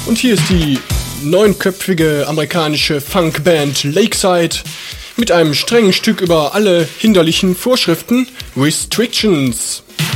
Und hier ist die 9-köpfige amerikanische Funkband Lakeside mit einem strengen Stück über alle hinderlichen Vorschriften, Restrictions.